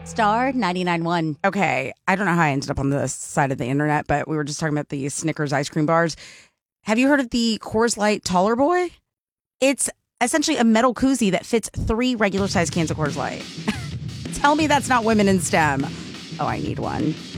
Star 99.1. Okay, I don't know how I ended up on this side of the internet, but we were just talking about the Snickers ice cream bars. Have you heard of the Coors Light Taller Boy? It's essentially a metal koozie that fits 3 regular-sized cans of Coors Light. Tell me that's not women in STEM. Oh, I need one.